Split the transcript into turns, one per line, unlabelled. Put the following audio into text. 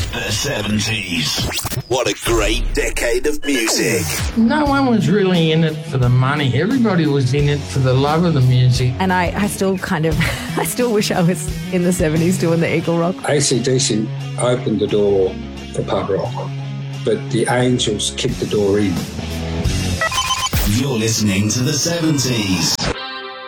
The 70s. What a great decade of music.
No one was really in it for the money. Everybody was in it for the love of the music.
And I still I still wish I was in the 70s doing the Eagle Rock.
AC/DC opened the door for pub rock, but the Angels kicked the door in.
You're listening to the 70s.